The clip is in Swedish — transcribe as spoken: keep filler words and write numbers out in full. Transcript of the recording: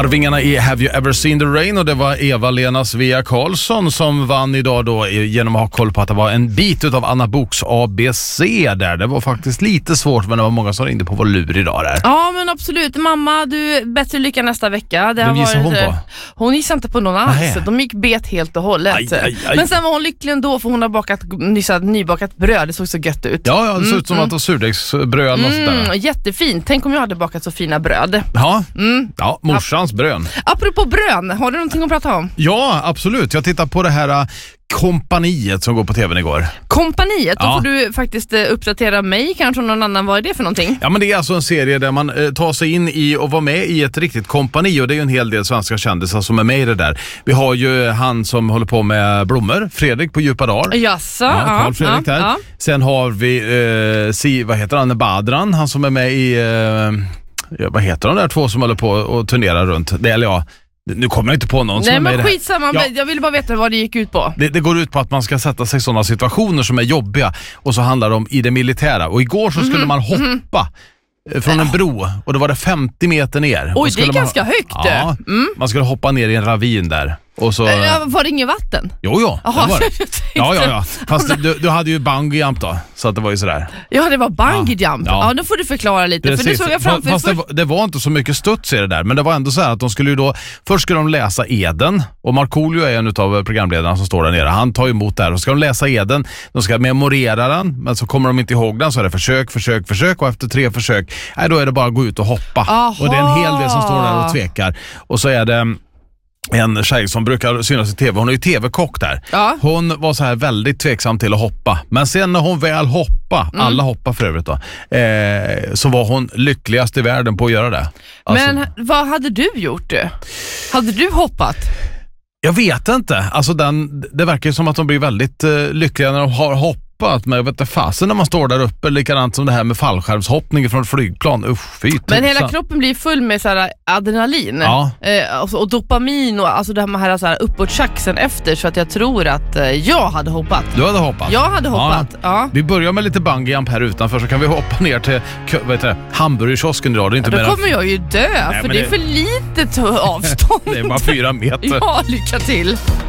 Arvingarna i Have You Ever Seen the Rain, och det var Eva-Lena Svea Karlsson som vann idag då genom att ha koll på att det var en bit av Anna Boks A B C där. Det var faktiskt lite svårt, men det var många som ringde på vår lur idag där. Ja, men absolut. Mamma, du bättre lycka nästa vecka. Det Vem gissar hon på? Hon gissade inte på någon alls. Nej. De gick bet helt och hållet. Aj, aj, aj. Men sen var hon lycklig ändå, för hon har bakat nyss nybakat bröd. Det såg så gött ut. Ja, ja det såg mm, ut som mm. att det var surdegsbröd och mm, sådär. Jättefint. Tänk om jag hade bakat så fina bröd. Ja, mm. ja morsans brön. Apropå brön, har du någonting att prata om? Ja, absolut. Jag tittar på det här uh, kompaniet som går på tvn igår. Kompaniet? Då ja. får du faktiskt uh, uppdatera mig, kanske någon annan. Vad är det för någonting? Ja, men det är alltså en serie där man uh, tar sig in i och var med i ett riktigt kompani, och det är ju en hel del svenska kändisar som är med i det där. Vi har ju han som håller på med blommor, Fredrik på Djupa dagar. Jaså? Ja, Carl ja, Fredrik ja, där. ja. Sen har vi uh, si, vad heter han, Badran, han som är med i uh, vad heter de där två som håller på och turnerar runt. Det eller ja. Nu kommer jag inte på någon. Nej, som men är skitsamma. Ja. Jag ville bara veta vad det gick ut på. Det, det går ut på att man ska sätta sig i sådana situationer som är jobbiga, och så handlar det om i det militära. Och igår så skulle mm-hmm. man hoppa mm-hmm. från en bro, och då var det femtio meter ner. Oj, det är man, ganska högt. Ja, mm. man skulle hoppa ner i en ravin där. Och så, äh, var det ingen vatten? Jo, jo. Aha, det var det. Ja, ja, ja. Fast du, du hade ju bungee jump då, så att det var ju sådär. Ja, det var bungee jump. Ja, ja då får du förklara lite. Precis. För det såg jag framför. Fast det var, det var inte så mycket studs i det där, men det var ändå så här att de skulle ju då, först skulle de läsa eden, och Markoolio är en av programledarna som står där nere. Han tar emot där, och ska de läsa eden, de ska memorera den, men så kommer de inte ihåg den, så är det försök, försök, försök, och efter tre försök, nej, då är det bara att gå ut och hoppa. Aha. Och det är en hel del som står där och tvekar. Och så är det en tjej som brukar synas i tv, hon är ju tv-kock där. Ja. Hon var så här väldigt tveksam till att hoppa. Men sen när hon väl hoppa, mm. alla hoppar för övrigt då, eh, så var hon lyckligast i världen på att göra det. Alltså, men vad hade du gjort? Hade du hoppat? Jag vet inte. Alltså den, det verkar ju som att de blir väldigt eh, lyckliga när de har hoppat. Men jag vet inte fasen när man står där uppe, likadant som det här med fallskärmshoppning från ett flygplan. Usch, fy, men hela kroppen blir full med så här adrenalin ja. eh, och, och dopamin och alltså det här, så här uppåt-tjaxen efter, så att jag tror att eh, jag hade hoppat. Du hade hoppat? Jag hade hoppat, ja. ja. Vi börjar med lite bungee jump här utanför, så kan vi hoppa ner till vad heter det, hamburgerkiosken idag. Det är inte ja, då mer kommer jag ju dö. Nej, för det är det... för litet avstånd. Det är bara fyra meter. Ja, lycka till.